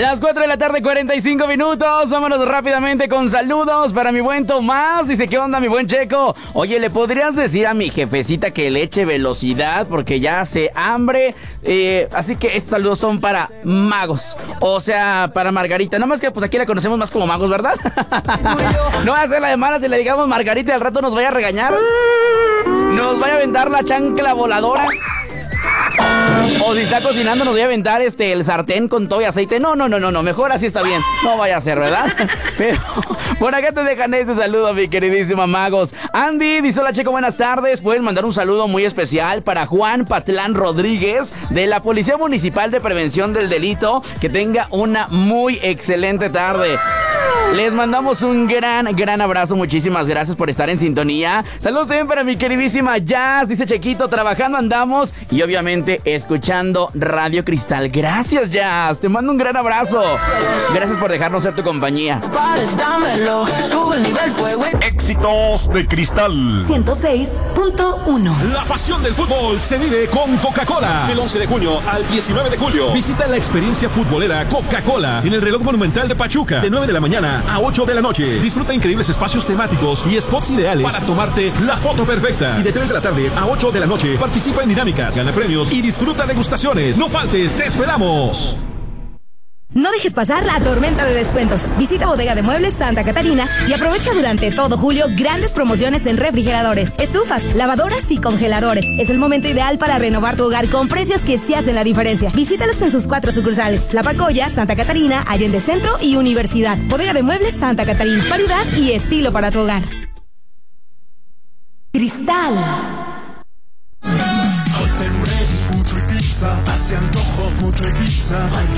Las 4 de la tarde, 45 minutos. Vámonos rápidamente con saludos para mi buen Tomás. Dice, ¿qué onda, mi buen Checo? Oye, ¿le podrías decir a mi jefecita que le eche velocidad? Porque ya hace hambre. Así que estos saludos son para Magos. O sea, para Margarita. Nada más que pues aquí la conocemos más como Magos, ¿verdad? No va a ser la de malas si le digamos Margarita y al rato nos vaya a regañar. Nos vaya a aventar la chancla voladora. O si está cocinando nos voy a aventar el sartén con todo y aceite. No, mejor así está bien. No vaya a ser, ¿verdad? Pero por acá te dejan este saludo, mi queridísima Magos. Andy dice, hola Checo, buenas tardes. Puedes mandar un saludo muy especial para Juan Patlán Rodríguez de la Policía Municipal de Prevención del Delito. Que tenga una muy excelente tarde. Les mandamos un gran abrazo. Muchísimas gracias por estar en sintonía. Saludos también para mi queridísima Jazz. Dice Chequito, trabajando andamos y obviamente escuchando Radio Cristal. Gracias, Jazz. Te mando un gran abrazo. Gracias por dejarnos ser tu compañía. Éxitos de Cristal 106.1. La pasión del fútbol se vive con Coca-Cola. Del 11 de junio al 19 de julio. Visita la experiencia futbolera Coca-Cola en el Reloj Monumental de Pachuca. De 9 de la mañana a 8 de la noche. Disfruta increíbles espacios temáticos y spots ideales para tomarte la foto perfecta. Y de 3 de la tarde a 8 de la noche participa en dinámicas, gana premios y disfruta degustaciones. No faltes, te esperamos. No dejes pasar la tormenta de descuentos. Visita Bodega de Muebles Santa Catarina y aprovecha durante todo julio grandes promociones en refrigeradores, estufas, lavadoras y congeladores. Es el momento ideal para renovar tu hogar con precios que sí hacen la diferencia. Visítalos en sus 4 sucursales: La Pacoya, Santa Catarina, Allende Centro y Universidad. Bodega de Muebles Santa Catarina. Variedad y estilo para tu hogar. Cristal. Hot and ready, mucho y pizza. Hace antojo, mucho y pizza.